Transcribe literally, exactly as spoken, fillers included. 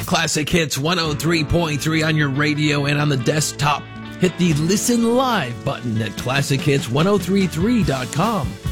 Classic Hits one oh three point three on your radio and on the desktop. Hit the Listen Live button at classic hits ten thirty-three dot com.